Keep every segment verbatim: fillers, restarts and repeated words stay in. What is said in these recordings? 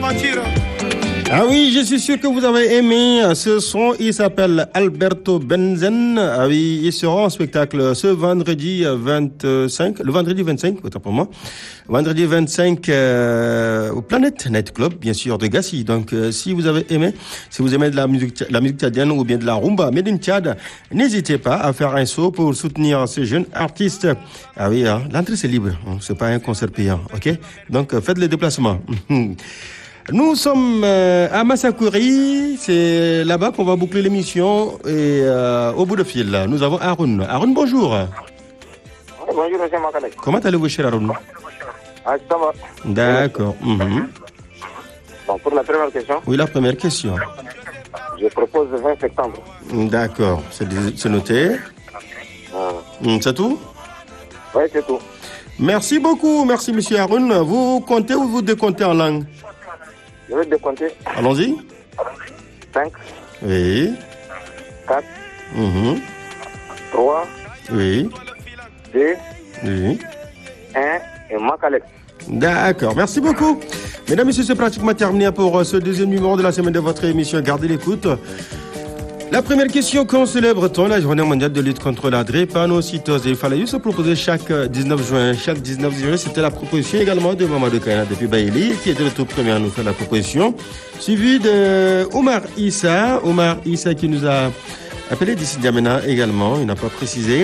mentir. Ah oui, je suis sûr que vous avez aimé ce son. Il s'appelle Alberto Benzen. Ah oui, il sera en spectacle ce vendredi vingt-cinq, le vendredi vingt-cinq, autant pour moi. Vendredi vingt-cinq euh, au Planet Night Club, bien sûr, de Gassi. Donc, euh, si vous avez aimé, si vous aimez de la musique, la musique tchadienne ou bien de la rumba made in Tchad, n'hésitez pas à faire un saut pour soutenir ces jeunes artistes. Ah oui, hein, l'entrée c'est libre, c'est pas un concert payant, ok? Donc, euh, faites les déplacements. Nous sommes euh, à Massakouri, c'est là-bas qu'on va boucler l'émission et euh, au bout de fil, nous avons Haroun. Haroun, bonjour. Oui, bonjour, monsieur Makalek. Comment allez-vous, cher Haroun? Ah, ça va. D'accord. Mm-hmm. Bon, pour la première question. Oui, la première question. Je propose le vingt septembre. D'accord, c'est, c'est noté. Ah. Mm, c'est tout? Oui, c'est tout. Merci beaucoup, merci monsieur Haroun. Vous comptez ou vous décomptez en langue? Je vais décompter. Allons-y. cinq. Oui. quatre. Mm-hmm. trois. Oui. deux. Oui. un. Et Makalek. D'accord, merci beaucoup. Mesdames et messieurs, c'est pratiquement terminé pour ce deuxième numéro de la semaine de votre émission. Gardez l'écoute. La première question, quand célèbre-t-on la journée mondiale de lutte contre la drépanocytose? Il fallait juste se proposer chaque dix-neuf juin. Chaque dix-neuf juin, c'était la proposition également de Mamadou Kaina depuis Baïli, qui était le tout premier à nous faire la proposition. Suivi de Omar Issa. Omar Issa qui nous a appelé d'ici Djamena également, il n'a pas précisé.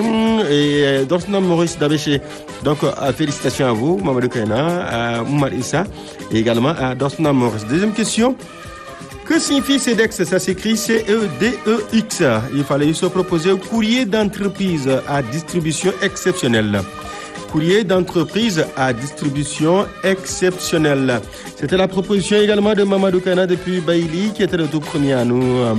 Et Dorsna Maurice Dabéché. Donc, félicitations à vous, Mamadou Kaina, à Omar Issa et également à Dorsna Maurice. Deuxième question. Que signifie CEDEX? Ça s'écrit C E D E X. Il fallait se proposer un courrier d'entreprise à distribution exceptionnelle. Courrier d'entreprise à distribution exceptionnelle. C'était la proposition également de Mamadou Kana depuis Baïli, qui était le tout premier à nous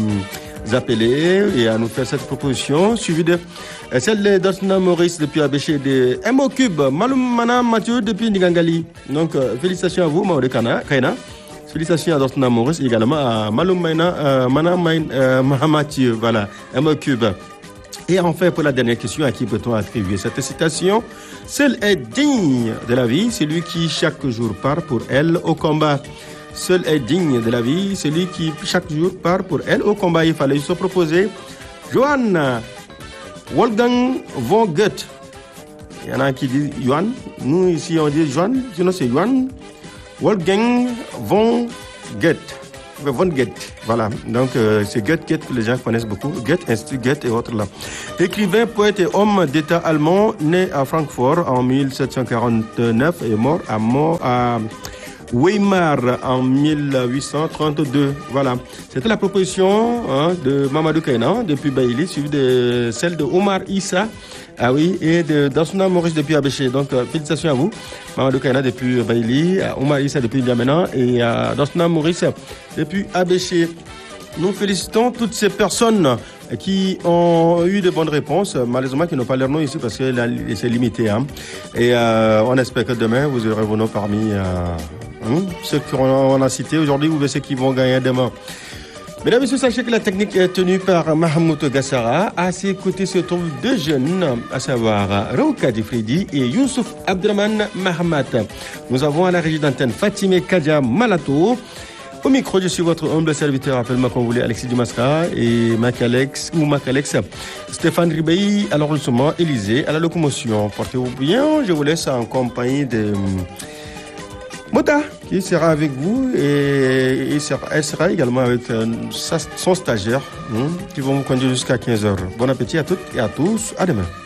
euh, appeler et à nous faire cette proposition, suivie de euh, celle de Dorsna Maurice depuis Abéché, de M O Cube, Maloum Mana Mathieu depuis Nigangali. Donc, euh, félicitations à vous, Mamadou Kana. Félicitations à Dorsna Maurice, également à Maloum Maina, euh, Mana euh, Mahamathieu, voilà, M O Cube. Et enfin, pour la dernière question, à qui peut-on attribuer cette citation? Seul est digne de la vie, celui qui chaque jour part pour elle au combat. Seul est digne de la vie, celui qui chaque jour part pour elle au combat. Il fallait se proposer Johann Wolfgang von Goethe. Il y en a qui disent Johann. Nous, ici, on dit Johann. Sinon, c'est Johann Wolfgang von Goethe. Von Goethe, voilà. Donc, euh, c'est Goethe, Goethe que les gens connaissent beaucoup. Goethe, Institut Goethe et autres là. Écrivain, poète et homme d'État allemand, né à Francfort en mille sept cent quarante-neuf et mort à, mort à Weimar en mille huit cent trente-deux. Voilà. C'était la proposition hein, de Mamadou Kaina depuis Baïli, suivie de celle de Omar Issa. Ah oui, et de Dorsna Maurice depuis Abéché. Donc, euh, félicitations à vous. Mamadou Kaina depuis Baïli, Omar Issa depuis N'Djamena et euh, Dorsna Maurice depuis Abéché. Nous félicitons toutes ces personnes qui ont eu de bonnes réponses, malheureusement qui n'ont pas leur nom ici parce que c'est limité. Hein. Et euh, on espère que demain, vous aurez vos noms parmi euh, hein, ceux qu'on a cités aujourd'hui ou ceux qui vont gagner demain. Mesdames et messieurs, sachez que la technique est tenue par Mahmoud Gassara. À ses côtés se trouvent deux jeunes, à savoir Rouka Difridi et Youssouf Abdraman Mahamat. Nous avons à la régie d'antenne Fatime Kadia Malato. Au micro, je suis votre humble serviteur, appelle-moi comme vous voulez, Alexis Dumasca et Macalex ou Macalex, Stéphane Ribey à l'enregistrement, Élysée à la locomotion. Portez-vous bien, je vous laisse en compagnie de Mota qui sera avec vous et elle sera, elle sera également avec euh, sa, son stagiaire hein, qui vont vous conduire jusqu'à quinze heures. Bon appétit à toutes et à tous, à demain.